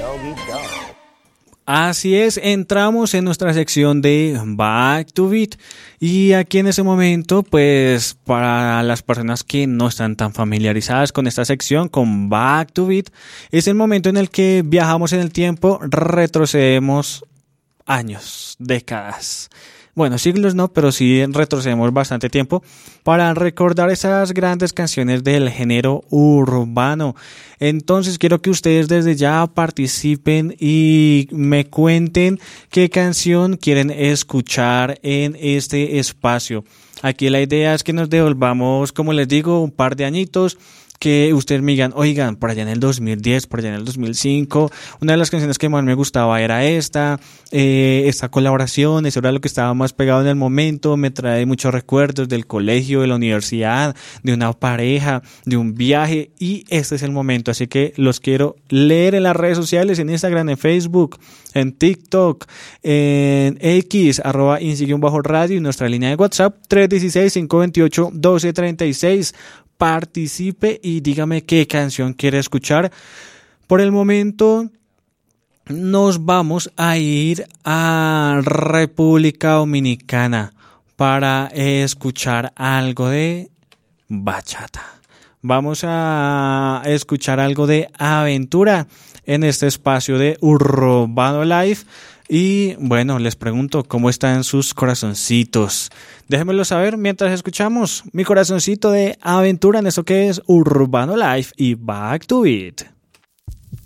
Así es, entramos en nuestra sección de Back to Beat y aquí en ese momento, pues para las personas que no están tan familiarizadas con esta sección, con Back to Beat, es el momento en el que viajamos en el tiempo, retrocedemos años, décadas. Bueno, siglos no, pero sí retrocedemos bastante tiempo para recordar esas grandes canciones del género urbano. Entonces quiero que ustedes desde ya participen y me cuenten qué canción quieren escuchar en este espacio. Aquí la idea es que nos devolvamos, como les digo, un par de añitos, que ustedes me digan, oigan, por allá en el 2010, por allá en el 2005, una de las canciones que más me gustaba era esta colaboración, eso era lo que estaba más pegado en el momento, me trae muchos recuerdos del colegio, de la universidad, de una pareja, de un viaje, y este es el momento, así que los quiero leer en las redes sociales, en Instagram, en Facebook, en TikTok, en X, @INSI_radio, y nuestra línea de WhatsApp, 316-528-1236, participe y dígame qué canción quiere escuchar. Por el momento nos vamos a ir a República Dominicana para escuchar algo de bachata. Vamos a escuchar algo de aventura en este espacio de Urbano Live. Y bueno, les pregunto cómo están sus corazoncitos. Déjenmelo saber mientras escuchamos mi corazoncito de aventura en eso que es Urbano Live y Back to It.